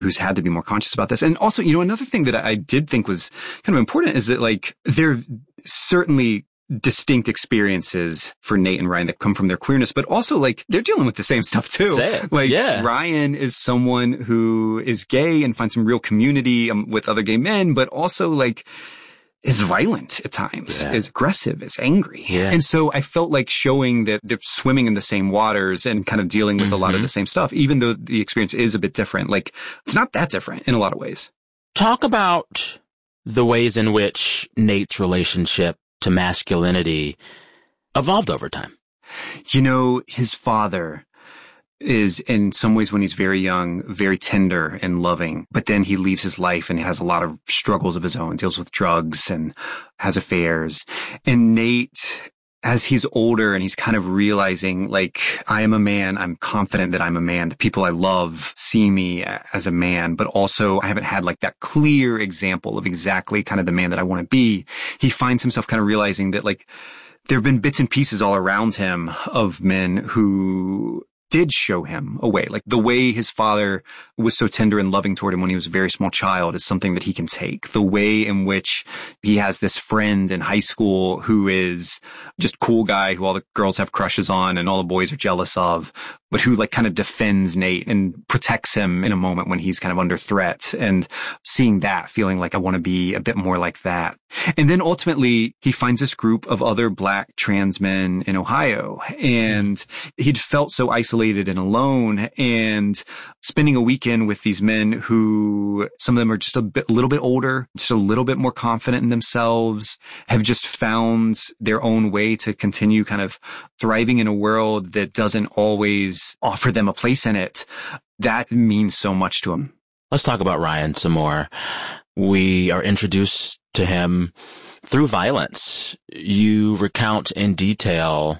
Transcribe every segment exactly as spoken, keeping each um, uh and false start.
who's had to be more conscious about this. And also, you know, another thing that I did think was kind of important is that, like, there are certainly distinct experiences for Nate and Ryan that come from their queerness, but also, like, they're dealing with the same stuff too. Say it. Like, yeah. Ryan is someone who is gay and finds some real community um, with other gay men, but also, like, is violent at times, yeah. is aggressive, is angry. Yeah. And so I felt like showing that they're swimming in the same waters and kind of dealing with mm-hmm. a lot of the same stuff, even though the experience is a bit different. Like, it's not that different in a lot of ways. Talk about the ways in which Nate's relationship to masculinity evolved over time. You know, his father is in some ways, when he's very young, very tender and loving, but then he leaves his life and has a lot of struggles of his own, deals with drugs and has affairs. And Nate, as he's older and he's kind of realizing, like, I am a man, I'm confident that I'm a man, the people I love see me as a man, but also I haven't had like that clear example of exactly kind of the man that I want to be. He finds himself kind of realizing that, like, there have been bits and pieces all around him of men who did show him a way. Like, the way his father was so tender and loving toward him when he was a very small child is something that he can take. The way in which he has this friend in high school who is just cool guy who all the girls have crushes on and all the boys are jealous of, but who, like, kind of defends Nate and protects him in a moment when he's kind of under threat, and seeing that, feeling like I want to be a bit more like that. And then ultimately he finds this group of other black trans men in Ohio, and he'd felt so isolated and alone, and spending a weekend with these men who, some of them are just a bit, a little bit older, just a little bit more confident in themselves, have just found their own way to continue kind of thriving in a world that doesn't always offer them a place in it. That means so much to him. Let's talk about Ryan some more. We are introduced to him through violence. You recount in detail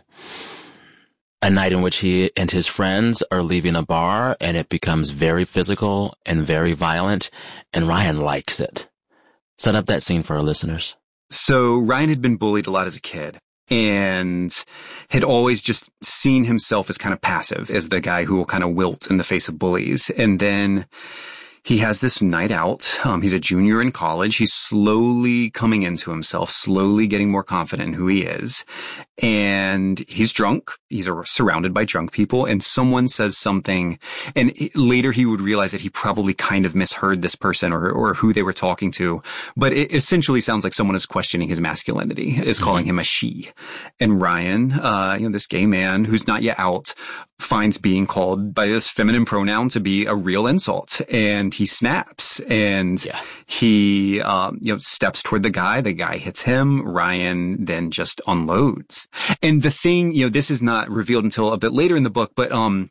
a night in which he and his friends are leaving a bar, and it becomes very physical and very violent, and Ryan likes it. Set up that scene for our listeners. So Ryan had been bullied a lot as a kid, and had always just seen himself as kind of passive, as the guy who will kind of wilt in the face of bullies. And then he has this night out. Um, he's a junior in college. He's slowly coming into himself, slowly getting more confident in who he is. And he's drunk. He's surrounded by drunk people. And someone says something. And later he would realize that he probably kind of misheard this person or, or who they were talking to. But it essentially sounds like someone is questioning his masculinity, is calling him a she. And Ryan, uh, you know, this gay man who's not yet out, finds being called by this feminine pronoun to be a real insult. And he snaps, and yeah. he, um, you know, steps toward the guy. The guy hits him. Ryan then just unloads. And the thing, you know, this is not revealed until a bit later in the book, but, um,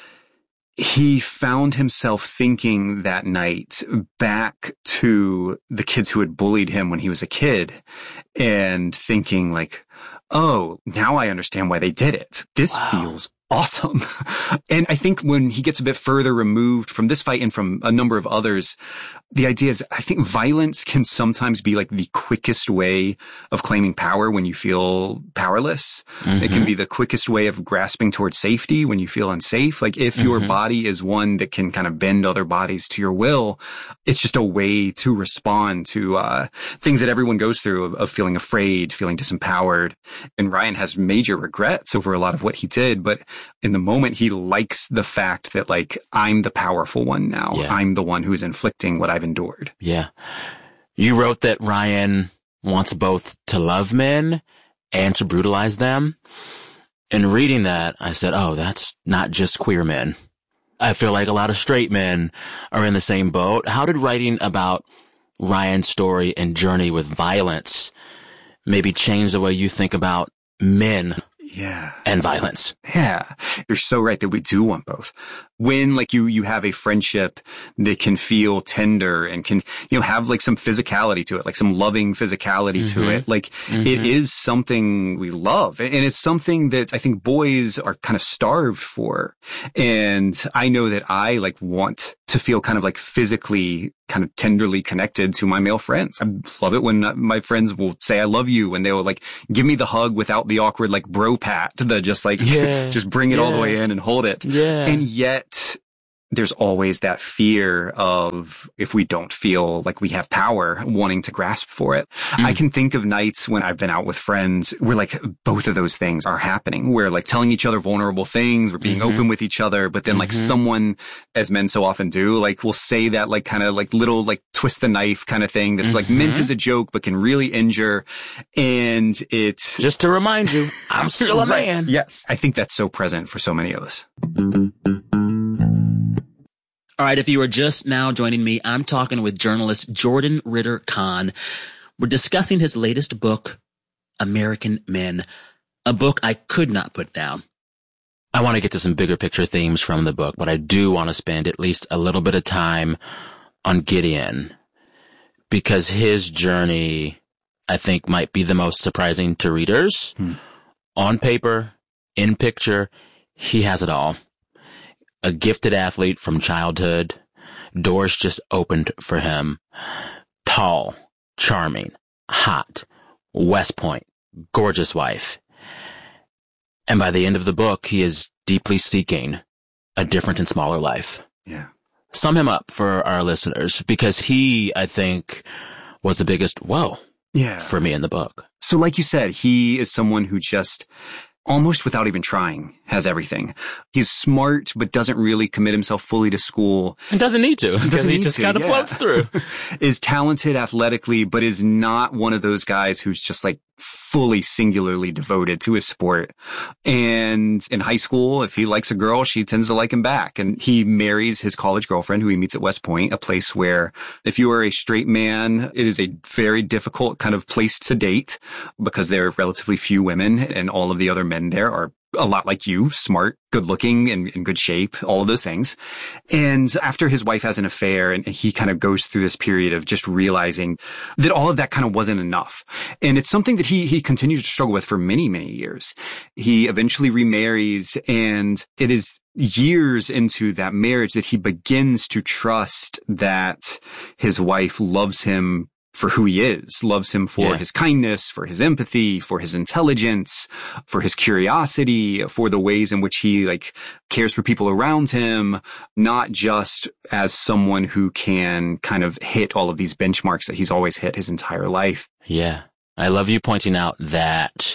he found himself thinking that night back to the kids who had bullied him when he was a kid, and thinking, like, oh, now I understand why they did it. This wow. feels awesome. And I think when he gets a bit further removed from this fight and from a number of others, the idea is, I think violence can sometimes be like the quickest way of claiming power when you feel powerless. Mm-hmm. It can be the quickest way of grasping towards safety when you feel unsafe. Like, if mm-hmm. your body is one that can kind of bend other bodies to your will, it's just a way to respond to uh things that everyone goes through, of, of feeling afraid, feeling disempowered. And Ryan has major regrets over a lot of what he did, but in the moment, he likes the fact that, like, I'm the powerful one now. Yeah. I'm the one who's inflicting what I've endured. Yeah. You wrote that Ryan wants both to love men and to brutalize them. In reading that, I said, oh, that's not just queer men. I feel like a lot of straight men are in the same boat. How did writing about Ryan's story and journey with violence maybe change the way you think about men? Yeah. And violence. Yeah. You're so right that we do want both. When, like, you, you have a friendship that can feel tender and can, you know, have like some physicality to it, like some loving physicality mm-hmm. to it. Like mm-hmm. it is something we love. And it's something that I think boys are kind of starved for. And I know that I like want to feel kind of like physically kind of tenderly connected to my male friends. I love it when my friends will say, I love you. And they will like give me the hug without the awkward like bro pat, the just like, yeah. just bring it yeah. all the way in and hold it. Yeah. And yet there's always that fear of, if we don't feel like we have power, wanting to grasp for it. Mm. I can think of nights when I've been out with friends where like both of those things are happening. We're like telling each other vulnerable things. We're being mm-hmm. open with each other. But then mm-hmm. like someone, as men so often do, like will say that like kind of like little like twist the knife kind of thing that's mm-hmm. like meant as a joke, but can really injure. And it's just to remind you, I'm still a right. man. Yes. I think that's so present for so many of us. All right, if you are just now joining me, I'm talking with journalist Jordan Ritter Conn. We're discussing his latest book, American Men, a book I could not put down. I want to get to some bigger picture themes from the book, but I do want to spend at least a little bit of time on Gideon, because his journey, I think, might be the most surprising to readers. Hmm. On paper, in picture, he has it all. A gifted athlete from childhood. Doors just opened for him. Tall, charming, hot, West Point, gorgeous wife. And by the end of the book, he is deeply seeking a different and smaller life. Yeah. Sum him up for our listeners, because he, I think, was the biggest whoa yeah. for me in the book. So like you said, he is someone who just, almost without even trying, has everything. He's smart, but doesn't really commit himself fully to school. And doesn't need to, because he just kind of yeah. floats through. Is talented athletically, but is not one of those guys who's just like fully singularly devoted to his sport. And in high school, if he likes a girl, she tends to like him back. And he marries his college girlfriend, who he meets at West Point, a place where if you are a straight man, it is a very difficult kind of place to date, because there are relatively few women, and all of the other men there are a lot like you, smart, good looking, and in good shape, all of those things. And after his wife has an affair, and he kind of goes through this period of just realizing that all of that kind of wasn't enough. And it's something that he, he continued to struggle with for many, many years. He eventually remarries, and it is years into that marriage that he begins to trust that his wife loves him for who he is, loves him for yeah. his kindness, for his empathy, for his intelligence, for his curiosity, for the ways in which he like cares for people around him, not just as someone who can kind of hit all of these benchmarks that he's always hit his entire life. Yeah. I love you pointing out that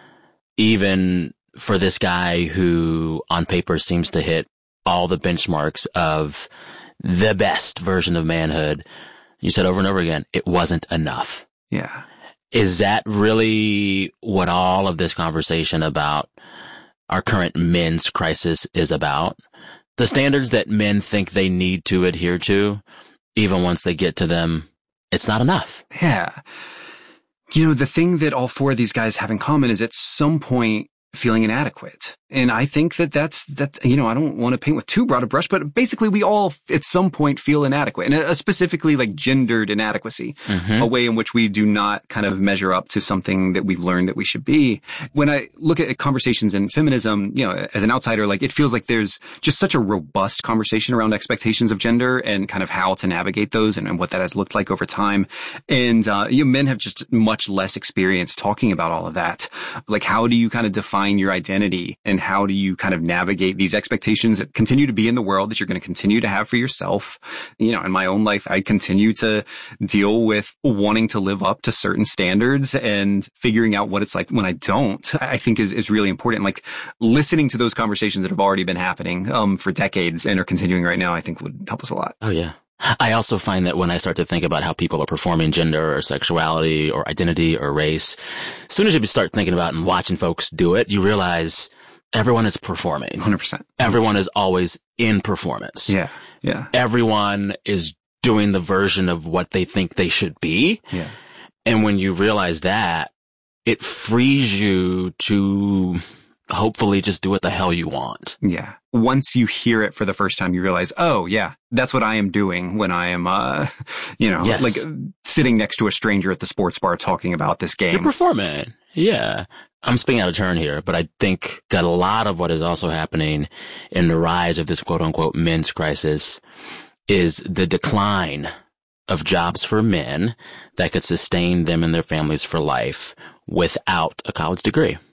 even for this guy who on paper seems to hit all the benchmarks of the best version of manhood, you said over and over again, it wasn't enough. Yeah. Is that really what all of this conversation about our current men's crisis is about? The standards that men think they need to adhere to, even once they get to them, it's not enough. Yeah. You know, the thing that all four of these guys have in common is at some point feeling inadequate. And I think that that's, that, you know, I don't want to paint with too broad a brush, but basically we all at some point feel inadequate, and a specifically like gendered inadequacy, mm-hmm. a way in which we do not kind of measure up to something that we've learned that we should be. When I look at conversations in feminism, you know, as an outsider, like it feels like there's just such a robust conversation around expectations of gender and kind of how to navigate those, and, and what that has looked like over time. And, uh, you know, men have just much less experience talking about all of that. Like, how do you kind of define your identity, and how do you kind of navigate these expectations that continue to be in the world that you're going to continue to have for yourself? You know, in my own life, I continue to deal with wanting to live up to certain standards, and figuring out what it's like when I don't, I think is, is really important. Like listening to those conversations that have already been happening, um, for decades and are continuing right now, I think would help us a lot. Oh, yeah. I also find that when I start to think about how people are performing gender or sexuality or identity or race, as soon as you start thinking about and watching folks do it, you realize everyone is performing. one hundred percent. Everyone is always in performance. Yeah. Yeah. Everyone is doing the version of what they think they should be. Yeah. And when you realize that, it frees you to hopefully just do what the hell you want. Yeah. Once you hear it for the first time, you realize, oh, yeah, that's what I am doing when I am, uh, you know, yes. like sitting next to a stranger at the sports bar talking about this game. You're performing. Yeah. I'm spinning out of turn here, but I think that a lot of what is also happening in the rise of this quote unquote men's crisis is the decline of jobs for men that could sustain them and their families for life without a college degree.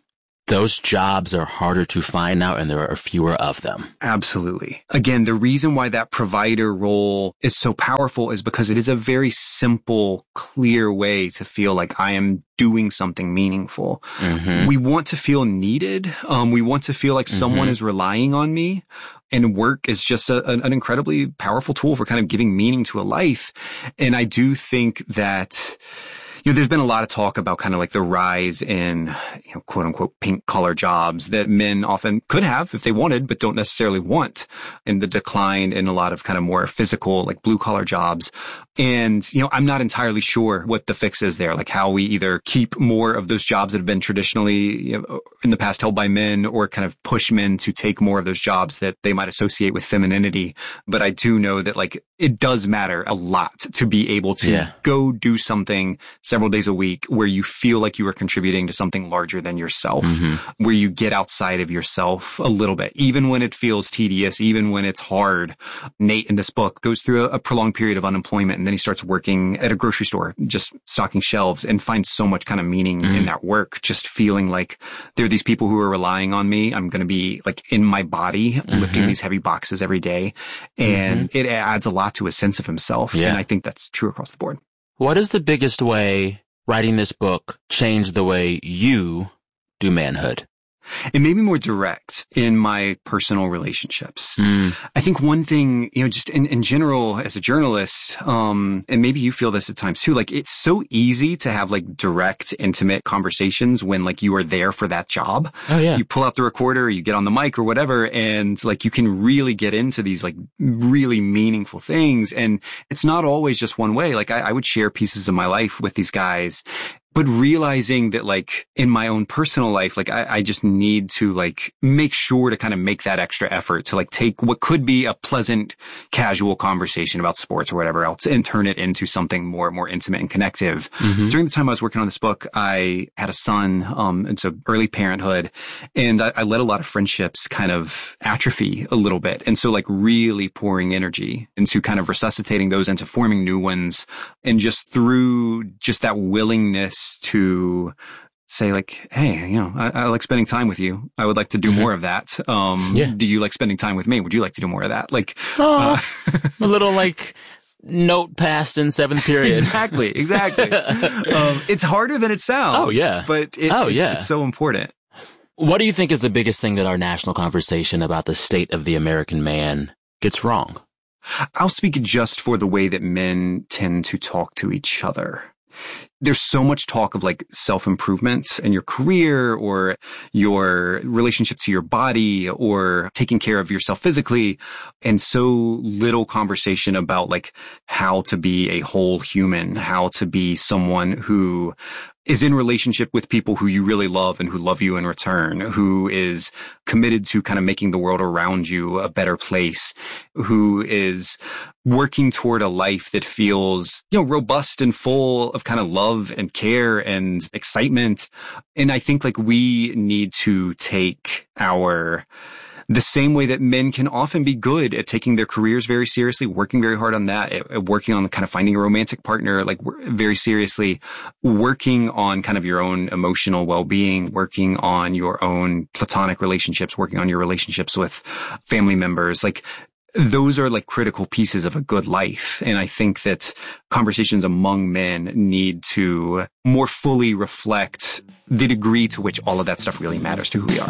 those jobs are harder to find now and there are fewer of them. Absolutely. Again, the reason why that provider role is so powerful is because it is a very simple, clear way to feel like I am doing something meaningful. Mm-hmm. We want to feel needed. Um, we want to feel like mm-hmm. someone is relying on me. And work is just a, an incredibly powerful tool for kind of giving meaning to a life. And I do think that, you know, there's been a lot of talk about kind of like the rise in, you know, quote unquote pink collar jobs that men often could have if they wanted, but don't necessarily want, and the decline in a lot of kind of more physical, like blue collar jobs. And, you know, I'm not entirely sure what the fix is there, like how we either keep more of those jobs that have been traditionally, you know, in the past held by men, or kind of push men to take more of those jobs that they might associate with femininity. But I do know that like it does matter a lot to be able to yeah. go do something several days a week where you feel like you are contributing to something larger than yourself, mm-hmm. where you get outside of yourself a little bit, even when it feels tedious, even when it's hard. Nate in this book goes through a, a prolonged period of unemployment, and then he starts working at a grocery store, just stocking shelves, and finds so much kind of meaning mm-hmm. in that work, just feeling like there are these people who are relying on me. I'm going to be like in my body, mm-hmm. lifting these heavy boxes every day. And mm-hmm. it adds a lot to his sense of himself. Yeah. And I think that's true across the board. What is the biggest way writing this book changed the way you do manhood? It made me more direct in my personal relationships. Mm. I think one thing, you know, just in, in general as a journalist, um, and maybe you feel this at times too, like it's so easy to have like direct, intimate conversations when like you are there for that job. Oh yeah. You pull out the recorder, or you get on the mic or whatever, and like you can really get into these like really meaningful things. And it's not always just one way. Like I, I would share pieces of my life with these guys, but realizing that like in my own personal life, like I, I just need to like make sure to kind of make that extra effort to like take what could be a pleasant, casual conversation about sports or whatever else and turn it into something more, more intimate and connective. Mm-hmm. During the time I was working on this book, I had a son. Um, it's a early parenthood, and I, I let a lot of friendships kind of atrophy a little bit. And so like really pouring energy into kind of resuscitating those, into forming new ones. And just through just that willingness to say like, hey, you know, I, I like spending time with you. I would like to do mm-hmm. more of that. Um, yeah. Do you like spending time with me? Would you like to do more of that? Like, oh, uh, a little like note passed in seventh period. Exactly. Exactly. um, it's harder than it sounds. Oh yeah. But it, oh, it's, yeah. it's so important. What do you think is the biggest thing that our national conversation about the state of the American man gets wrong? I'll speak just for the way that men tend to talk to each other. There's so much talk of like self-improvement in your career or your relationship to your body or taking care of yourself physically, and so little conversation about like how to be a whole human, how to be someone who is in relationship with people who you really love and who love you in return, who is committed to kind of making the world around you a better place, who is working toward a life that feels, you know, robust and full of kind of love and care and excitement. And I think like we need to take our the same way that men can often be good at taking their careers very seriously, working very hard on that, at working on kind of finding a romantic partner, like very seriously, working on kind of your own emotional well-being, working on your own platonic relationships, working on your relationships with family members. Like those are like critical pieces of a good life. And I think that conversations among men need to more fully reflect the degree to which all of that stuff really matters to who we are.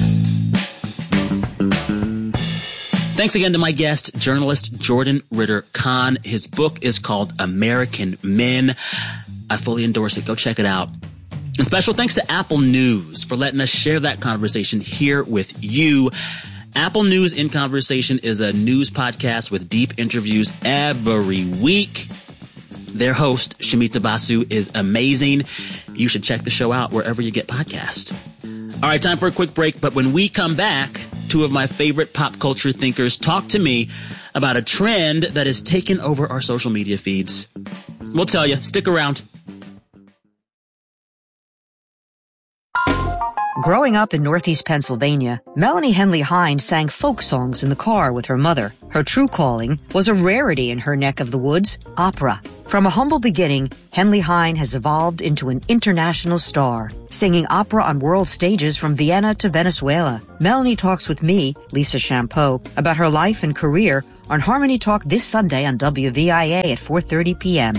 Thanks again to my guest, journalist Jordan Ritter Kahn. His book is called American Men. I fully endorse it. Go check it out. And special thanks to Apple News for letting us share that conversation here with you. Apple News in Conversation is a news podcast with deep interviews every week. Their host, Shamita Basu, is amazing. You should check the show out wherever you get podcasts. All right, time for a quick break. But when we come back, two of my favorite pop culture thinkers talk to me about a trend that has taken over our social media feeds. We'll tell you. Stick around. Growing up in Northeast Pennsylvania, Melanie Henley Hines sang folk songs in the car with her mother. Her true calling was a rarity in her neck of the woods, opera. From a humble beginning, Henley Hines has evolved into an international star, singing opera on world stages from Vienna to Venezuela. Melanie talks with me, Lisa Champeau, about her life and career on Harmony Talk this Sunday on W V I A at four thirty p.m.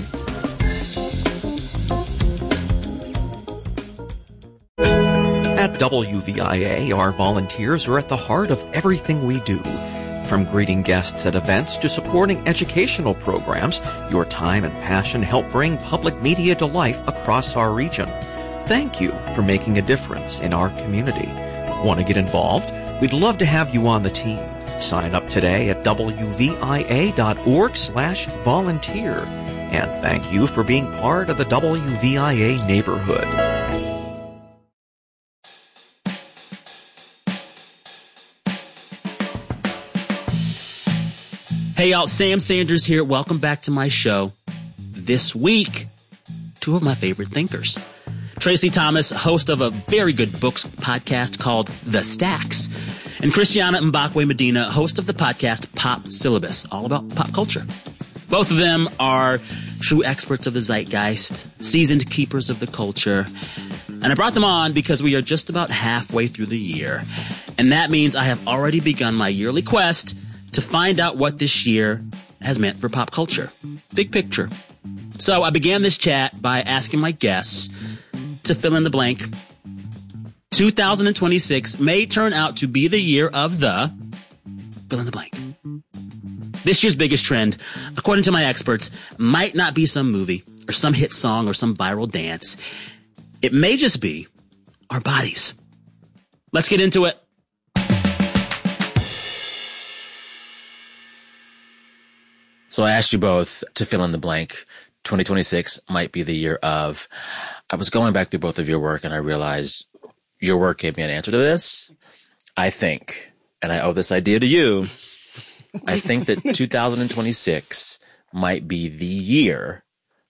At W V I A, our volunteers are at the heart of everything we do. From greeting guests at events to supporting educational programs, your time and passion help bring public media to life across our region. Thank you for making a difference in our community. Want to get involved? We'd love to have you on the team. Sign up today at W V I A dot org slash volunteer. And thank you for being part of the W V I A neighborhood. Hey y'all, Sam Sanders here. Welcome back to my show. This week, two of my favorite thinkers. Tracy Thomas, host of a very good books podcast called The Stacks. And Christiana Mbakwe Medina, host of the podcast Pop Syllabus, all about pop culture. Both of them are true experts of the zeitgeist, seasoned keepers of the culture. And I brought them on because we are just about halfway through the year. And that means I have already begun my yearly quest to find out what this year has meant for pop culture. Big picture. So I began this chat by asking my guests to fill in the blank. two thousand twenty-six may turn out to be the year of the fill in the blank. This year's biggest trend, according to my experts, might not be some movie or some hit song or some viral dance. It may just be our bodies. Let's get into it. So I asked you both to fill in the blank. twenty twenty-six might be the year of. I was going back through both of your work and I realized your work gave me an answer to this. I think, and I owe this idea to you, I think that two thousand twenty-six might be the year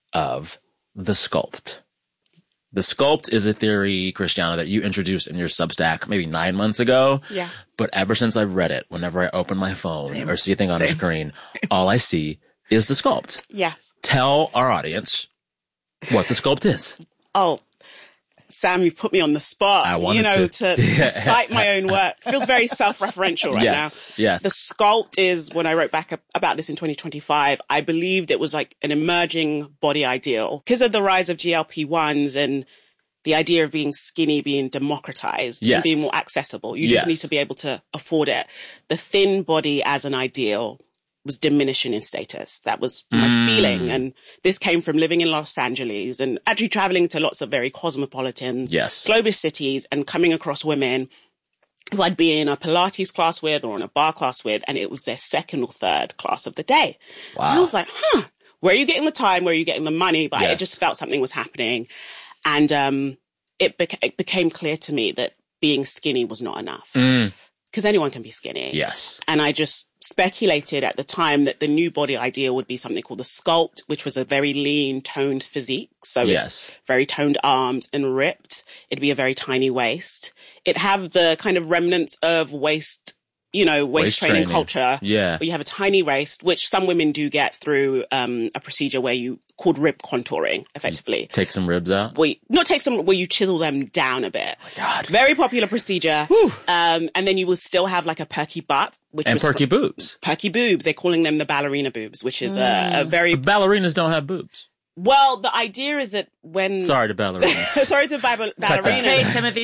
of the sculpt. The sculpt is a theory, Christiana, that you introduced in your Substack maybe nine months ago. Yeah. But ever since I've read it, whenever I open my phone Same. or see a thing on Same. a screen, all I see is the sculpt. Yes. Tell our audience what the sculpt is. Oh, Sam, you've put me on the spot. I wanted you know, to. to, to cite my own work. Feels very self-referential right yes. now. Yeah. The sculpt is, when I wrote back up about this in twenty twenty-five, I believed it was like an emerging body ideal. Because of the rise of G L P ones and the idea of being skinny being democratized Yes. and being more accessible. You Yes. just need to be able to afford it. The thin body as an ideal was diminishing in status. That was my Mm. feeling. And this came from living in Los Angeles and actually traveling to lots of very cosmopolitan, Yes. global cities and coming across women who I'd be in a Pilates class with or in a bar class with, and it was their second or third class of the day. Wow. And I was like, huh, where are you getting the time? Where are you getting the money? But I Yes. just felt something was happening. And um, it, beca- it became clear to me that being skinny was not enough. Mm. Because anyone can be skinny. Yes. And I just speculated at the time that the new body ideal would be something called the sculpt, which was a very lean, toned physique. So Yes. it's very toned arms and ripped. It'd be a very tiny waist. It'd have the kind of remnants of waist, you know, waist, Waist training, training. culture. Yeah. Where you have a tiny waist, which some women do get through um, a procedure where you called rib contouring, effectively. Take some ribs out. Where you, not take some, where you chisel them down a bit. Oh my God. Very popular procedure. Um, and then you will still have like a perky butt, which And was perky for- boobs. perky boobs. They're calling them the ballerina boobs, which is a, a very, But ballerinas don't have boobs. well, the idea is that when, Sorry to ballerinas. sorry to ball- that. ballerinas. Okay, Timothy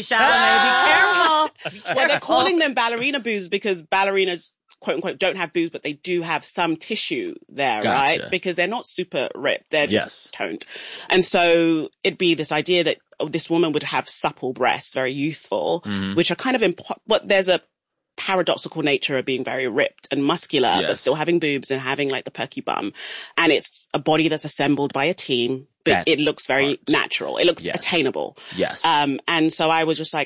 Chalamet, be careful. Well, they're calling them ballerina boobs because ballerinas, quote unquote, don't have boobs, but they do have some tissue there, Gotcha. right? Because they're not super ripped. They're just Yes. toned. And so it'd be this idea that oh, this woman would have supple breasts, very youthful, Mm-hmm. which are kind of, impo- but there's a paradoxical nature of being very ripped and muscular, but Yes. still having boobs and having like the perky bum. And it's a body that's assembled by a team, but That it looks very part. natural. It looks Yes. attainable. Yes. Um, and so I was just like,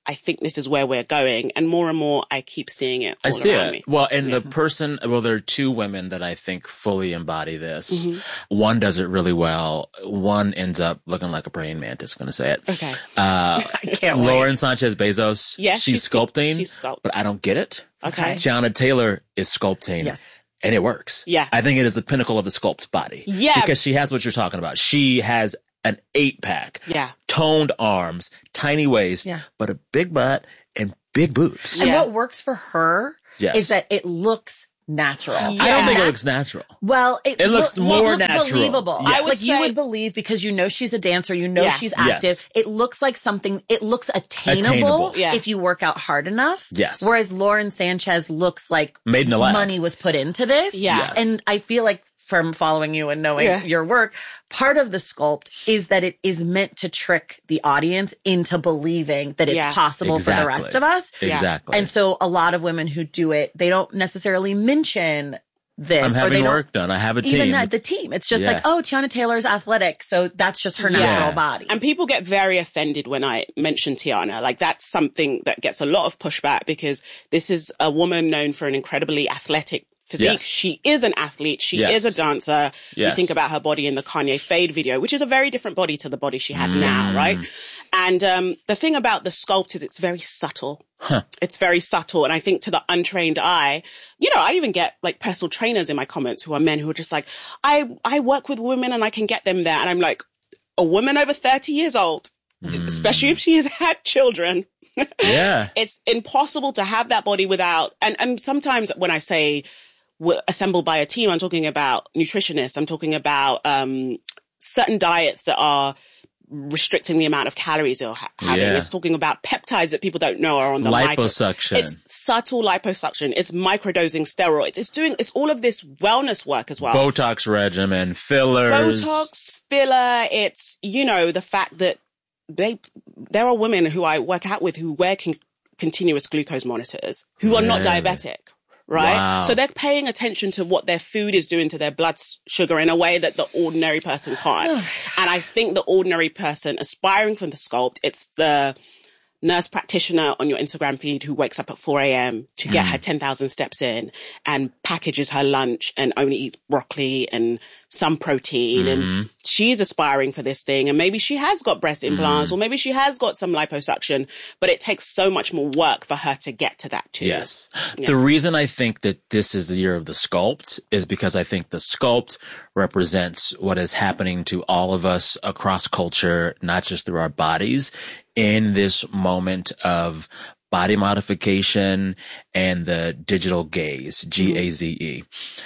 I think this is where we're going. And more and more, I keep seeing it all I see around it. me. Well, and the person, well, there are two women that I think fully embody this. Mm-hmm. One does it really well. One ends up looking like a praying mantis, going to say it. Okay. Uh, I can't wait. Lauren Sanchez Bezos. Yes, she's, she's sculpting. she's sculpt. But I don't get it. Okay. Tiana Taylor is sculpting. Yes. And it works. Yeah. I think it is the pinnacle of the sculpt body. Yeah. Because she has what you're talking about. She has an eight pack. Yeah. Toned arms, tiny waist, Yeah. but a big butt and big boobs. And Yeah. what works for her Yes. is that it looks natural. Yeah. I don't think it And looks natural. Well, it, It looks look- more it looks natural. believable. Yes. I would like you say- would believe because you know she's a dancer, you know Yeah. she's Yes. active. It looks like something. It looks attainable, Attainable. Yeah. if you work out hard enough. Yes. Whereas Lauren Sanchez looks like Made in a lab. money was put into this. Yeah. Yes. And I feel like from following you and knowing Yeah. your work, part of the sculpt is that it is meant to trick the audience into believing that it's Yeah. possible for the rest Exactly. of us. Yeah. Exactly. And so a lot of women who do it, they don't necessarily mention this. I'm or they having don't, work done. I have a team. even that the team. It's just Yeah. like, oh, Tiana Taylor's athletic, so that's just her Yeah. natural body. And people get very offended when I mention Tiana. Like that's something that gets a lot of pushback because this is a woman known for an incredibly athletic physique. Yes. She is an athlete. She Yes. is a dancer. Yes. You think about her body in the Kanye Fade video, which is a very different body to the body she has Mm. now, right? And um, the thing about the sculpt is it's very subtle. Huh. It's very subtle. And I think to the untrained eye, you know, I even get like personal trainers in my comments who are men who are just like, I, I work with women and I can get them there. And I'm like, a woman over thirty years old, especially if she has had children, Yeah. it's impossible to have that body without, and, and sometimes when I say we're assembled by a team, I'm talking about nutritionists. I'm talking about, um, certain diets that are restricting the amount of calories you're ha- having. Yeah. It's talking about peptides that people don't know are on the micro- Liposuction. It's subtle liposuction. It's microdosing steroids. It's doing, it's all of this wellness work as well. Botox regimen, fillers. Botox, filler. It's, you know, the fact that they, there are women who I work out with who wear con- continuous glucose monitors who are not Really? diabetic. Right? Wow. So they're paying attention to what their food is doing to their blood s- sugar in a way that the ordinary person can't. And I think the ordinary person aspiring for the sculpt, it's the nurse practitioner on your Instagram feed who wakes up at four a.m. to get her ten thousand steps in and packages her lunch and only eats broccoli and some protein. And she's aspiring for this thing. And maybe she has got breast implants or maybe she has got some liposuction, but it takes so much more work for her to get to that too. Yes. The reason I think that this is the year of the sculpt is because I think the sculpt represents what is happening to all of us across culture, not just through our bodies, in this moment of body modification and the digital gaze, G A Z E.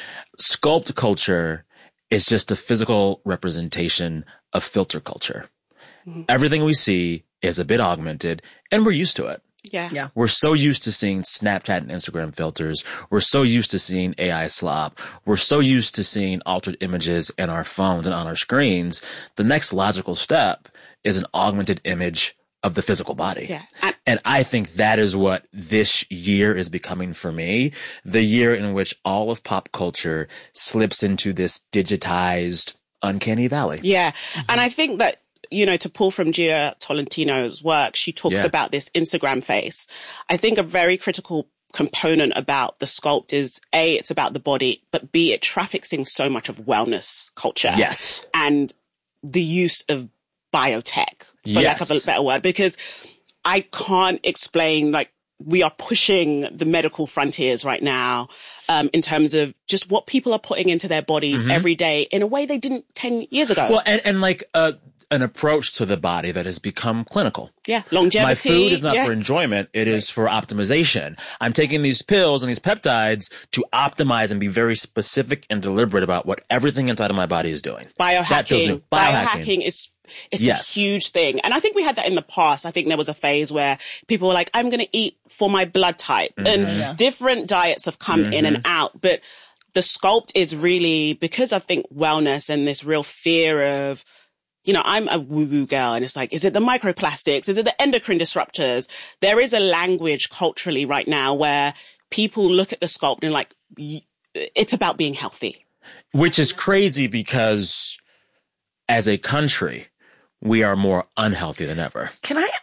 Sculpt culture is just a physical representation of filter culture. Everything we see is a bit augmented and we're used to it. Yeah. Yeah. We're so used to seeing Snapchat and Instagram filters. We're so used to seeing A I slop. We're so used to seeing altered images in our phones and on our screens. The next logical step is an augmented image of the physical body. Yeah. And- And I think that is what this year is becoming for me. The year in which all of pop culture slips into this digitized uncanny valley. Yeah. And I think that, you know, to pull from Gia Tolentino's work, she talks Yeah. about this Instagram face. I think a very critical component about the sculpt is A, it's about the body, but B, it traffics in so much of wellness culture. Yes. And the use of biotech, for lack Yes. of a better word, because I can't explain, like, we are pushing the medical frontiers right now, um, in terms of just what people are putting into their bodies every day in a way they didn't ten years ago. Well, and, and like, uh, an approach to the body that has become clinical. yeah. Longevity. My food is not yeah. for enjoyment. It is for optimization. I'm taking these pills and these peptides to optimize and be very specific and deliberate about what everything inside of my body is doing. That feels Biohacking. new. Biohacking is, it's Yes. a huge thing. And I think we had that in the past. I think there was a phase where people were like, I'm going to eat for my blood type. And different diets have come in and out. But the sculpt is really, because I think wellness and this real fear of, you know, I'm a woo-woo girl and it's like, is it the microplastics? Is it the endocrine disruptors? There is a language culturally right now where people look at the sculpt and like, y- it's about being healthy. Which is crazy because as a country, we are more unhealthy than ever. Can I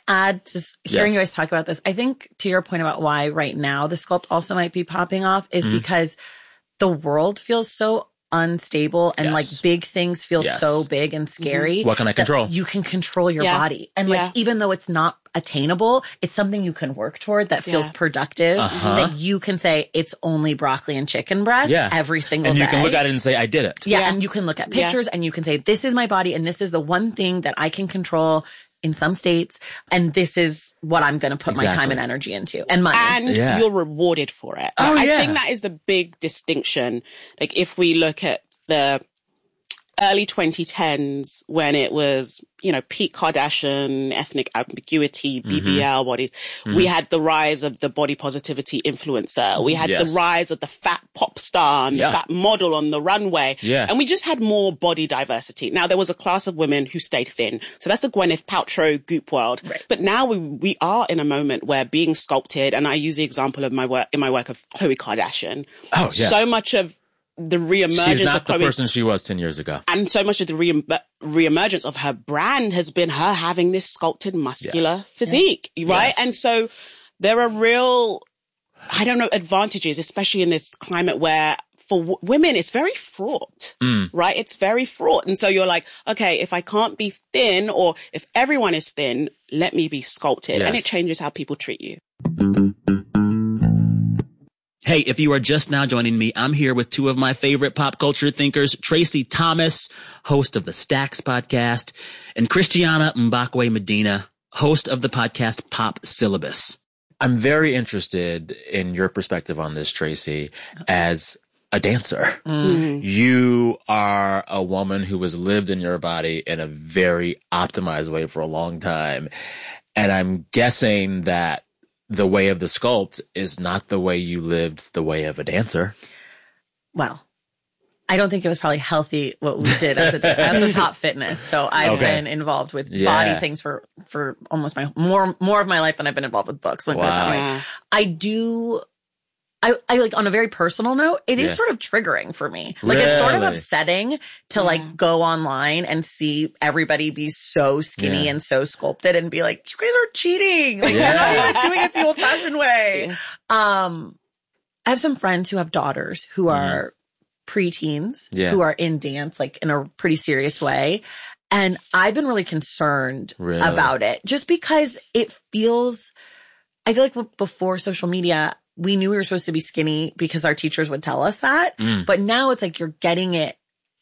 add, just hearing Yes. you guys talk about this, I think to your point about why right now the sculpt also might be popping off is Mhm. because the world feels so unstable and Yes. like big things feel Yes. so big and scary. What can I that control? You can control your Yeah. body. And Yeah. like, even though it's not attainable, it's something you can work toward that feels Yeah. productive, Uh-huh. that you can say it's only broccoli and chicken breast Yeah. every single And day. you can look at it and say, I did it. Yeah, Yeah. and you can look at Yeah. pictures and you can say, this is my body and this is the one thing that I can control in some states. And this is what I'm going to put my time Exactly. and energy into and money. And Yeah. you're rewarded for it. Oh, I yeah. think that is the big distinction. Like if we look at the early twenty tens when it was, you know, peak Kardashian, ethnic ambiguity, B B L bodies, we had the rise of the body positivity influencer. We had Yes. the rise of the fat pop star and Yeah. the fat model on the runway. Yeah. And we just had more body diversity. Now there was a class of women who stayed thin. So that's the Gwyneth Paltrow goop world. Right. But now we, we are in a moment where being sculpted, and I use the example of my work, in my work of Khloe Kardashian. Oh, yeah. So much of the reemergence She's not of the Khloe, person she was ten years ago. and so much of the re- reemergence of her brand has been her having this sculpted muscular Yes. physique, right? Yes. And so there are real, I don't know, advantages, especially in this climate where for w- women, it's very fraught, Mm. right? It's very fraught. And so you're like, okay, if I can't be thin or if everyone is thin, let me be sculpted. And Yes. it changes how people treat you. Hey, if you are just now joining me, I'm here with two of my favorite pop culture thinkers, Tracy Thomas, host of the Stacks podcast, and Christiana Mbakwe Medina, host of the podcast Pop Syllabus. I'm very interested in your perspective on this, Tracy, as a dancer. You are a woman who has lived in your body in a very optimized way for a long time. And I'm guessing that the way of the sculpt is not the way you lived the way of a dancer. Well, I don't think it was probably healthy what we did as a as a top fitness. So I've Okay. been involved with Yeah. body things for for almost my more more of my life than I've been involved with books. Like Wow. that way. Yeah. I do. I, I like on a very personal note, it is Yeah. sort of triggering for me. Like it's sort of Really? upsetting to like go online and see everybody be so skinny Yeah. and so sculpted and be like, you guys are cheating. Like Yeah. you're not even doing it the old fashioned way. Um, I have some friends who have daughters who are preteens Yeah. who are in dance, like in a pretty serious way. And I've been really concerned Really? about it just because it feels, I feel like w- before social media, we knew we were supposed to be skinny because our teachers would tell us that. Mm. But now it's like you're getting it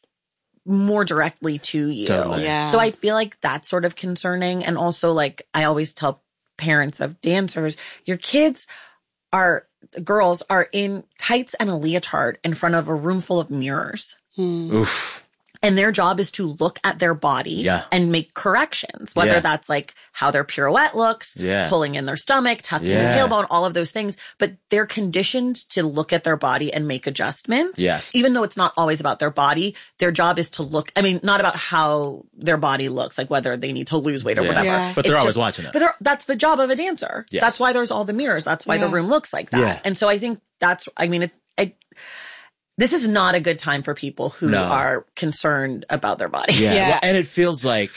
more directly to you. Totally. Yeah. So I feel like that's sort of concerning. And also, like, I always tell parents of dancers, your kids are, girls are in tights and a leotard in front of a room full of mirrors. Oof. And their job is to look at their body Yeah. and make corrections, whether Yeah. that's like how their pirouette looks, Yeah. pulling in their stomach, tucking Yeah. the tailbone, all of those things. But they're conditioned to look at their body and make adjustments. Yes. Even though it's not always about their body, their job is to look, I mean, not about how their body looks, like whether they need to lose weight or Yeah. whatever. Yeah. But they're It's always just- watching it. But they're- that's the job of a dancer. Yes. That's why there's all the mirrors. That's why the Yeah. room looks like that. Yeah. And so I think that's, I mean, it, it this is not a good time for people who No. are concerned about their body. Yeah. Yeah. Well, and it feels like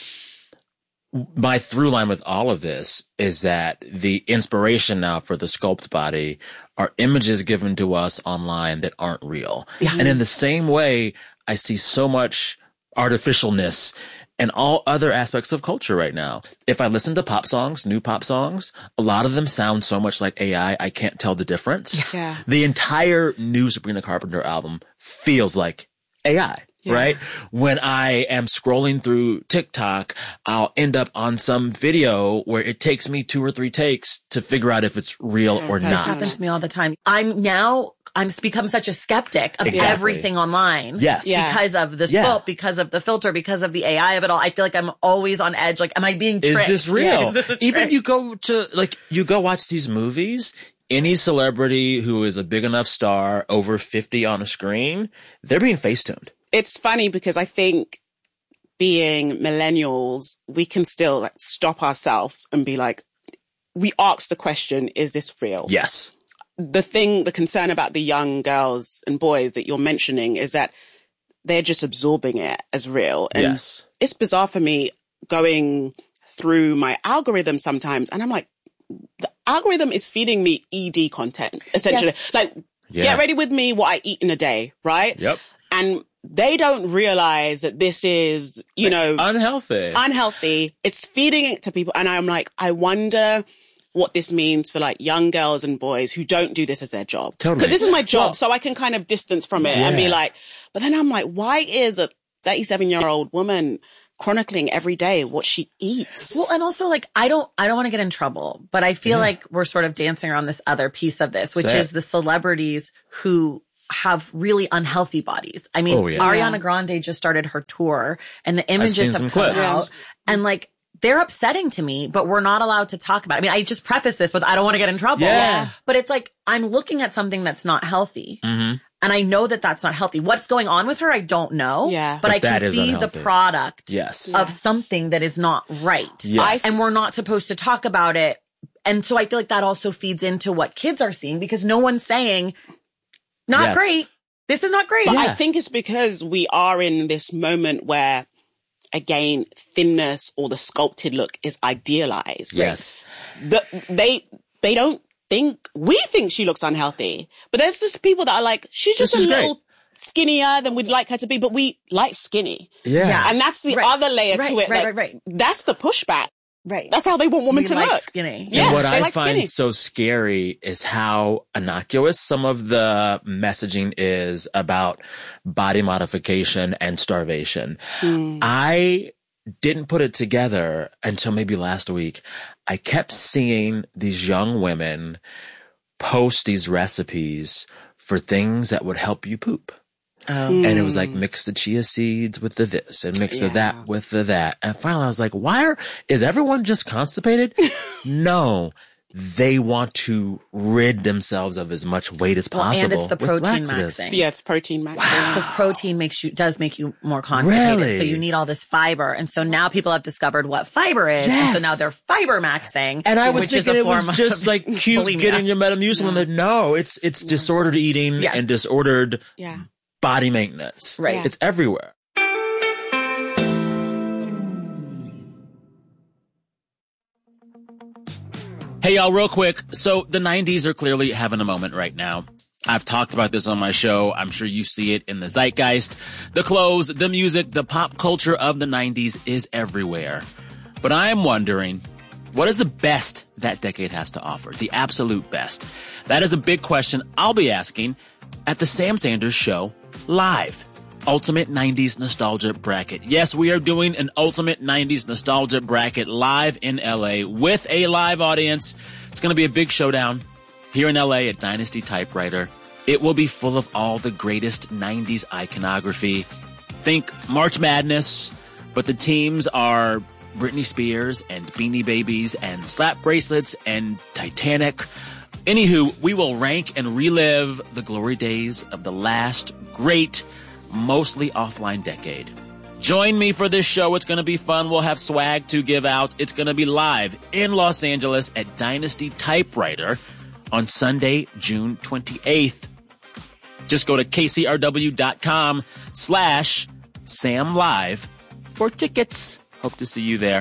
my through line with all of this is that the inspiration now for the sculpt body are images given to us online that aren't real. And in the same way, I see so much artificialness and all other aspects of culture right now. If I listen to pop songs, new pop songs, a lot of them sound so much like A I, I can't tell the difference. Yeah. The entire new Sabrina Carpenter album feels like A I. Yeah. Right? When I am scrolling through TikTok, I'll end up on some video where it takes me two or three takes to figure out if it's real or This This not. happens to me all the time. I'm now, I'm become such a skeptic of Exactly. everything online. Yes. Yeah. Because of the Yeah. sculpt, because of the filter, because of the A I of it all. I feel like I'm always on edge. Like, am I being Is tricked? this real? Yeah, is this a Even trick? you go to, like, you go watch these movies, any celebrity who is a big enough star over fifty on a screen, they're being face-tuned. It's funny because I think being millennials, we can still like stop ourselves and be like, we ask the question, is this real? Yes. The thing, the concern about the young girls and boys that you're mentioning is that they're just absorbing it as real. And Yes. it's bizarre for me going through my algorithm sometimes and I'm like, the algorithm is feeding me E D content, essentially. Yes. Like, yeah. Get ready with me what I eat in a day, right? Yep. And they don't realize that this is, you know, unhealthy. Unhealthy. It's feeding it to people. And I'm like, I wonder what this means for like young girls and boys who don't do this as their job. Totally. Because this is my job. Well, so I can kind of distance from it yeah. and be like, but then I'm like, why is a thirty-seven year old woman chronicling every day what she eats? Well, and also like, I don't, I don't want to get in trouble, but I feel yeah. like we're sort of dancing around this other piece of this, which Say is it. the celebrities who have really unhealthy bodies. I mean, oh, yeah. Ariana yeah. Grande just started her tour and the images have come clips. out and like, they're upsetting to me, but we're not allowed to talk about it. I mean, I just preface this with, I don't want to get in trouble. Yeah. But it's like, I'm looking at something that's not healthy. Mm-hmm. And I know that that's not healthy. What's going on with her, I don't know. Yeah. But, But I that can is see unhealthy. the product Yes. of Yeah. something that is not right. Yes. And we're not supposed to talk about it. And so I feel like that also feeds into what kids are seeing because no one's saying, not Yes. great. This is not great. But Yeah. I think it's because we are in this moment where, again, thinness or the sculpted look is idealized. Yes. The, they, they don't think, we think she looks unhealthy, but there's just people that are like, she's just This a is little great. skinnier than we'd like her to be, but we like skinny. Yeah. Yeah. And that's the Right. other layer Right, to it. right, like, right, right. That's the pushback. Right. That's how they want women We to like look. skinny. Yeah, and what they I like find skinny. so scary is how innocuous some of the messaging is about body modification and starvation. Mm. I didn't put it together until maybe last week. I kept seeing these young women post these recipes for things that would help you poop. Oh. And it was like, mix the chia seeds with the this and mix the Yeah. that with the that. And finally I was like, why are, is everyone just constipated? No, they want to rid themselves of as much weight as Well, possible. and it's the with protein laxatives. maxing. Yeah, it's protein maxing. Because protein makes you, does make you more constipated. Really? So you need all this fiber. And so now people have discovered what fiber is. And Yes. so now they're fiber maxing. And I was which is thinking a it was form just of like cute bulimia. getting your Metamucil. And that no, it's, it's disordered eating Yes. and disordered Yeah. body maintenance. Right. It's everywhere. Hey, y'all, real quick. So the nineties are clearly having a moment right now. I've talked about this on my show. I'm sure you see it in the zeitgeist. The clothes, the music, the pop culture of the nineties is everywhere. But I am wondering, what is the best that decade has to offer? The absolute best? That is a big question I'll be asking at the Sam Sanders Show live. Ultimate nineties Nostalgia Bracket. Yes, we are doing an Ultimate nineties Nostalgia Bracket live in L A with a live audience. It's going to be a big showdown here in L A at Dynasty Typewriter. It will be full of all the greatest nineties iconography. Think March Madness, but the teams are Britney Spears and Beanie Babies and slap bracelets and Titanic. Anywho, we will rank and relive the glory days of the last great, mostly offline decade. Join me for this show. It's going to be fun. We'll have swag to give out. It's going to be live in Los Angeles at Dynasty Typewriter on Sunday, June twenty-eighth. Just go to kcrw.com slash Sam Live for tickets. Hope to see you there.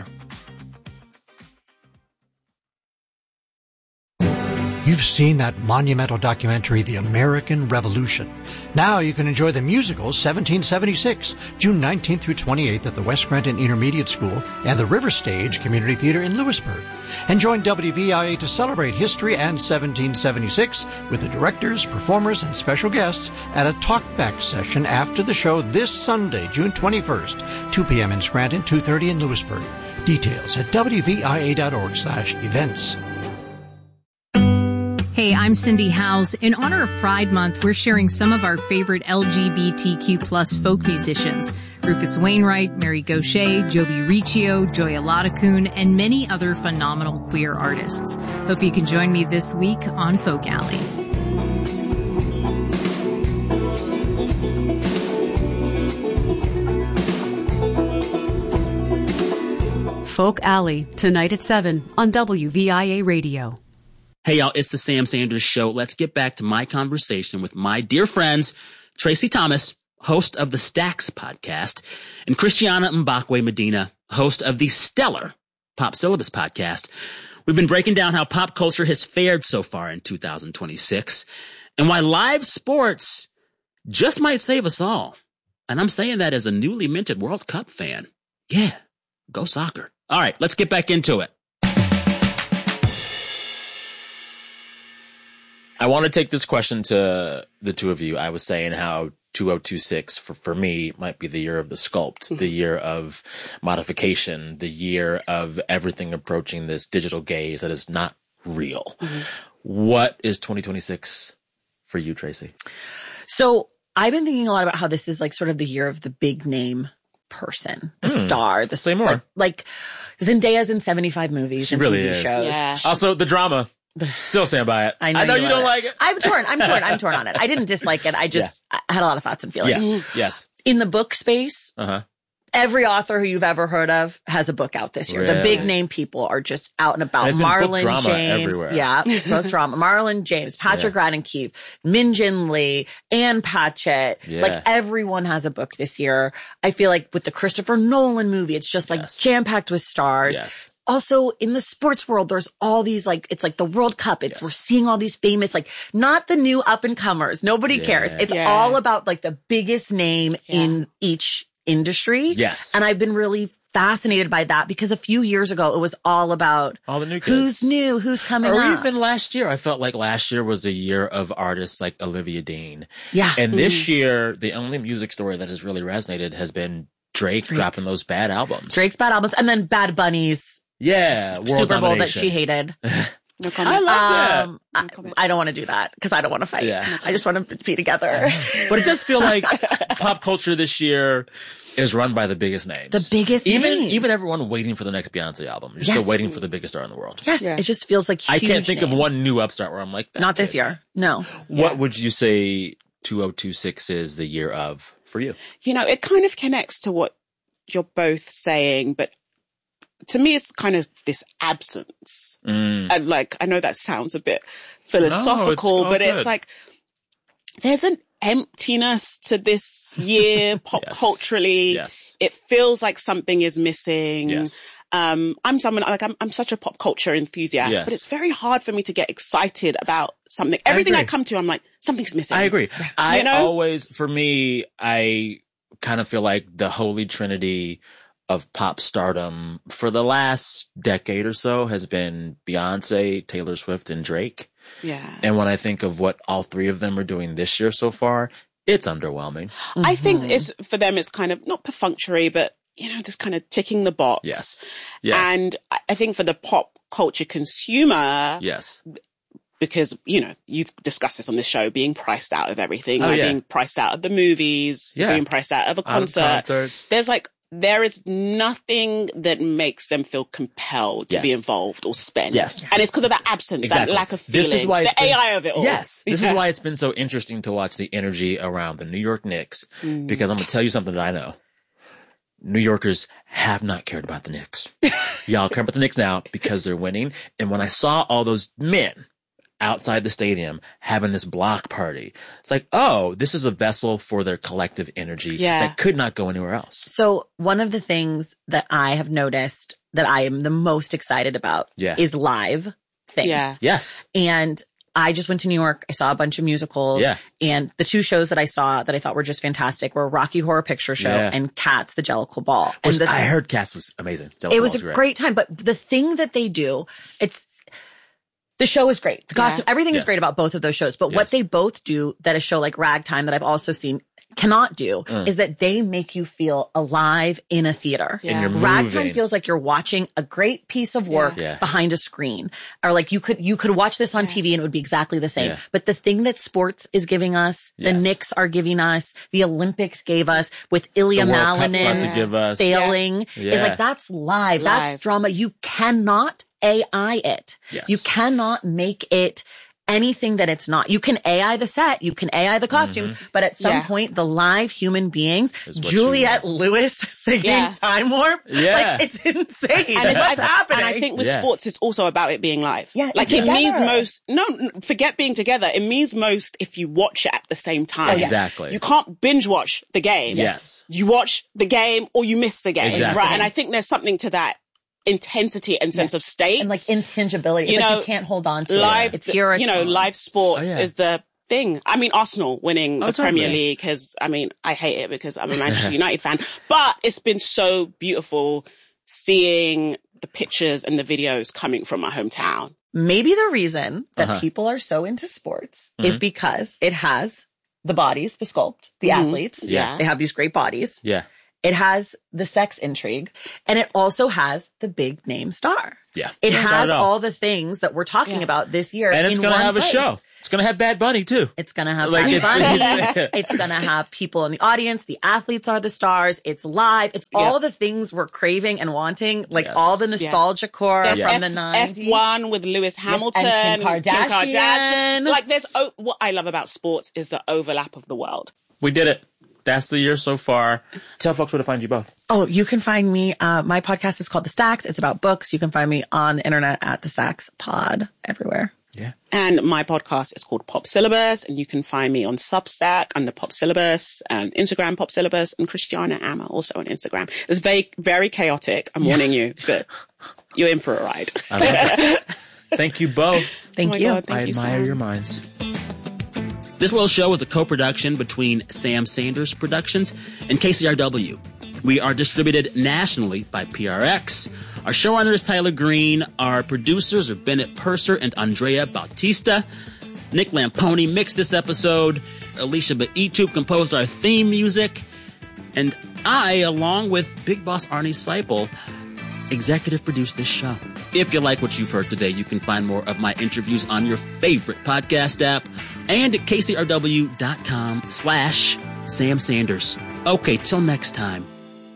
You've seen that monumental documentary, The American Revolution. Now you can enjoy the musical seventeen seventy-six, June nineteenth through twenty-eighth at the West Scranton Intermediate School and the River Stage Community Theater in Lewisburg. And join W V I A to celebrate history and seventeen seventy-six with the directors, performers, and special guests at a talkback session after the show this Sunday, June twenty-first, two p.m. in Scranton, two thirty in Lewisburg. Details at w v i a dot org slash events. Hey, I'm Cindy Howes. In honor of Pride Month, we're sharing some of our favorite L G B T Q plus folk musicians. Rufus Wainwright, Mary Gauthier, Joby Riccio, Joya Ladakun, and many other phenomenal queer artists. Hope you can join me this week on Folk Alley. Folk Alley, tonight at seven on W V I A Radio. Hey, y'all, it's the Sam Sanders Show. Let's get back to my conversation with my dear friends, Tracy Thomas, host of the Stacks podcast, and Christiana Mbakwe Medina, host of the stellar Pop Syllabus podcast. We've been breaking down how pop culture has fared so far in two thousand twenty-six and why live sports just might save us all. And I'm saying that as a newly minted World Cup fan. Yeah, go soccer. All right, let's get back into it. I want to take this question to the two of you. I was saying how two thousand twenty-six for, for me might be the year of the sculpt, mm-hmm. the year of modification, the year of everything approaching this digital gaze that is not real. Mm-hmm. What is twenty twenty-six for you, Tracy? So I've been thinking a lot about how this is like sort of the year of the big name person, the mm. star, the Say more. Like, like Zendaya's in seventy-five movies she and really T V is. shows. Yeah. Also, the drama. Still stand by it. I know, I know you, you don't like it. it. I'm torn. I'm torn. I'm torn on it. I didn't dislike it. I just yeah. I had a lot of thoughts and feelings. Yes. Yes. In the book space, uh-huh. every author who you've ever heard of has a book out this year. Really? The big name people are just out and about. And Marlon James. Everywhere. Yeah. Book drama. Marlon James, Patrick yeah. Radden Keefe, Min Jin Lee, Ann Patchett. Yeah. Like everyone has a book this year. I feel like with the Christopher Nolan movie, it's just like yes. jam-packed with stars. Yes. Also, in the sports world, there's all these, like, it's like the World Cup. It's, yes. we're seeing all these famous, like, not the new up and comers. Nobody yeah. cares. It's yeah. all about, like, the biggest name yeah. in each industry. Yes. And I've been really fascinated by that because a few years ago, it was all about all the new kids. Who's new, who's coming or up. Even last year, I felt like last year was a year of artists like Olivia Dean. Yeah. And mm-hmm. this year, the only music story that has really resonated has been Drake, Drake dropping those bad albums. Drake's bad albums. And then Bad Bunny's Yeah, World Super Bowl domination. that she hated. No comment. I love um, that. No I, I don't want to do that because I don't want to fight. Yeah. I just want to be together. But it does feel like pop culture this year is run by the biggest names. The biggest even, names. Even everyone waiting for the next Beyonce album. You're yes. still waiting for the biggest star in the world. Yes, yeah. It just feels like huge I can't think names. of one new upstart where I'm like that. Not kid. this year. No. What Yeah. would you say two thousand twenty-six is the year of for you? You know, it kind of connects to what you're both saying, but to me, it's kind of this absence. Mm. And like, I know that sounds a bit philosophical, no, it's but good. it's like, there's an emptiness to this year pop yes. culturally. Yes. It feels like something is missing. Yes. Um, I'm someone, like, I'm, I'm such a pop culture enthusiast, yes. but it's very hard for me to get excited about something. Everything I, I come to, I'm like, something's missing. I agree. You I know? always, for me, I kind of feel like the holy trinity of pop stardom for the last decade or so has been Beyonce, Taylor Swift, and Drake. Yeah. And when I think of what all three of them are doing this year so far, it's underwhelming. Mm-hmm. I think it's, for them, it's kind of not perfunctory, but, you know, just kind of ticking the box. Yes. Yes. And I think for the pop culture consumer, yes. because, you know, you've discussed this on this show, being priced out of everything, oh, like yeah. being priced out of the movies, yeah. being priced out of a Out concert. of concerts. There's like, there is nothing that makes them feel compelled to yes. be involved or spend. Yes. And it's because of that absence, exactly. that lack of feeling, this is why the been, A I of it all. Yes. This yeah. is why it's been so interesting to watch the energy around the New York Knicks, mm. because I'm going to tell you something that I know. New Yorkers have not cared about the Knicks. Y'all care about the Knicks now because they're winning. And when I saw all those men outside the stadium having this block party, it's like, oh, this is a vessel for their collective energy yeah. that could not go anywhere else. So one of the things that I have noticed that I am the most excited about yeah. is live things. Yeah. Yes. And I just went to New York. I saw a bunch of musicals. Yeah. And the two shows that I saw that I thought were just fantastic were Rocky Horror Picture Show yeah. and Cats, the Jellicle Ball. Which and the, I heard Cats was amazing. Jellicle it was Ball's a great. great time. But the thing that they do, it's, the show is great. The costume, yeah. everything yes. is great about both of those shows. But yes. what they both do that a show like Ragtime that I've also seen cannot do mm. is that they make you feel alive in a theater. Yeah. And you're Ragtime moving. feels like you're watching a great piece of work Yeah. Yeah. behind a screen. Or like you could, you could watch this on Yeah. T V and it would be exactly the same. Yeah. But the thing that sports is giving us, the Yes. Knicks are giving us, the Olympics gave us with Ilya The World Cup's about Malinin to give us. failing Yeah. is like, that's live. Live. That's drama. You cannot A I it. Yes. You cannot make it anything that it's not. You can A I the set, you can A I the costumes, Mm-hmm. but at some Yeah. point, the live human beings, Is what Juliette you Lewis singing Yeah. Time Warp, Yeah. like it's insane. And it's What's I- happening? And I think with Yeah. sports, it's also about it being live. Yeah, like it together. means most. No, n- forget being together. It means most if you watch it at the same time. Oh, yeah. Exactly. You can't binge watch the game. Yes. You watch the game or you miss the game. Exactly. Right. And I think there's something to that intensity and sense Yes. of stakes. And like intangibility. You It's know, like you can't hold on to live, it. It's here, it's you know, gone. live sports Oh, yeah. is the thing. I mean, Arsenal winning Oh, the totally. Premier League has, I mean, I hate it because I'm a Manchester United fan, but it's been so beautiful seeing the pictures and the videos coming from my hometown. Maybe the reason that Uh-huh. people are so into sports Mm-hmm. is because it has the bodies, the sculpt, the Mhm. athletes. Yeah. They have these great bodies. Yeah. It has the sex intrigue, and it also has the big name star. Yeah. It Yeah. Got has it all. all the things that we're talking Yeah. about this year. And it's in going to one have a place. show. It's going to have Bad Bunny too. It's going to have Like, Bad it's- Bunny. It's going to have people in the audience. The athletes are the stars. It's live. It's Yeah. all the things we're craving and wanting, like Yes. all the nostalgia core There's from F- the nineties. F one with Lewis Hamilton, and Kim Kardashian. Like there's, oh, what I love about sports is the overlap of the world. We did it. That's the year so far. Tell folks where to find you both. Oh, you can find me. Uh, my podcast is called The Stacks. It's about books. You can find me on the internet at The Stacks Pod everywhere. Yeah. And my podcast is called Pop Syllabus, and you can find me on Substack under Pop Syllabus and Instagram Pop Syllabus, and Christiana Amma also on Instagram. It's very, very chaotic. I'm warning you, but you're in for a ride. I love it. Thank you both. Thank Oh my you. God, thank I you, admire Sam. your minds. This little show is a co-production between Sam Sanders Productions and K C R W. We are distributed nationally by P R X. Our showrunner is Tyler Green. Our producers are Bennett Purser and Andrea Bautista. Nick Lamponi mixed this episode. Alicia Baitu composed our theme music. And I, along with Big Boss Arnie Seipel, executive produced this show. If you like what you've heard today, you can find more of my interviews on your favorite podcast app and at kcrw.com slash Sam Sanders. Okay, till next time.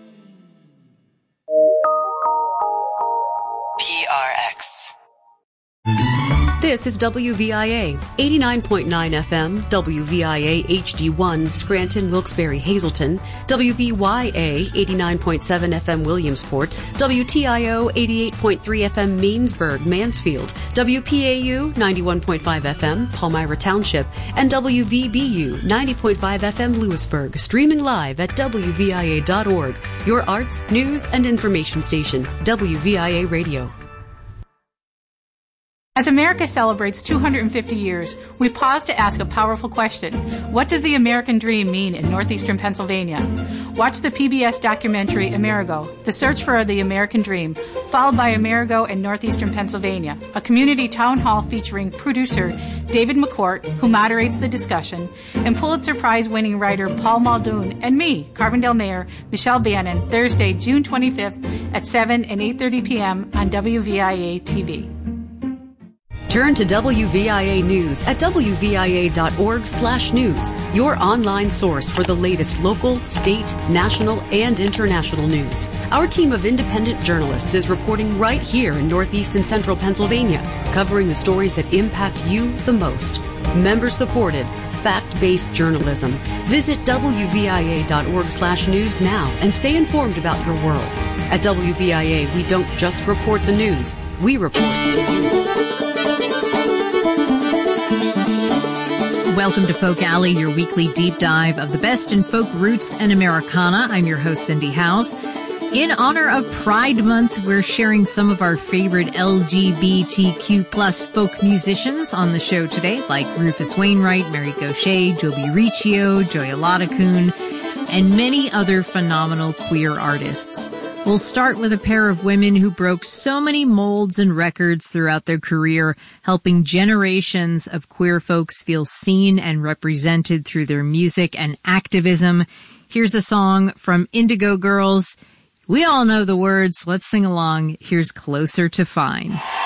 P R X. This is W V I A, eighty-nine point nine F M, W V I A H D one, Scranton, Wilkes-Barre, Hazleton, W V Y A, eighty-nine point seven F M, Williamsport, W T I O, eighty-eight point three F M, Mainsburg, Mansfield, W P A U, ninety-one point five F M, Palmyra Township, and W V B U, ninety point five F M, Lewisburg, streaming live at W V I A dot org, your arts, news, and information station, W V I A Radio. As America celebrates two hundred fifty years, we pause to ask a powerful question. What does the American dream mean in northeastern Pennsylvania? Watch the P B S documentary Amerigo, The Search for the American Dream, followed by Amerigo in northeastern Pennsylvania, a community town hall featuring producer David McCourt, who moderates the discussion, and Pulitzer Prize-winning writer Paul Muldoon, and me, Carbondale Mayor Michelle Bannon, Thursday, June twenty-fifth at seven and eight thirty p.m. on W V I A T V. Turn to W V I A News at W V I A dot org slash news, your online source for the latest local, state, national, and international news. Our team of independent journalists is reporting right here in Northeast and Central Pennsylvania, covering the stories that impact you the most. Member-supported, fact-based journalism. Visit W V I A dot org slash news now and stay informed about your world. At W V I A, we don't just report the news, we report to you. Welcome to Folk Alley, your weekly deep dive of the best in folk roots and Americana. I'm your host, Cindy House. In honor of Pride Month, we're sharing some of our favorite L G B T Q plus folk musicians on the show today, like Rufus Wainwright, Mary Gauthier, Joby Riccio, Joya Ladakun, and many other phenomenal queer artists. We'll start with a pair of women who broke so many molds and records throughout their career, helping generations of queer folks feel seen and represented through their music and activism. Here's a song from Indigo Girls. We all know the words. Let's sing along. Here's Closer to Fine.